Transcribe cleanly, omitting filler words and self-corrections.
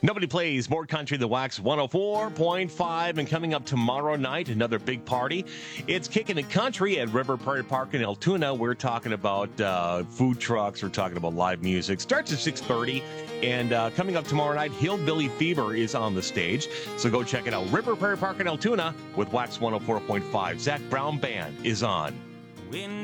Nobody plays more country than Wax 104.5. And coming up tomorrow night, another big party. It's Kicking It Country at River Prairie Park in Altoona. We're talking about food trucks. We're talking about live music. Starts at 6:30. And coming up tomorrow night, Hillbilly Fever is on the stage. So go check it out. River Prairie Park in Altoona with Wax 104.5. Zach Brown Band is on.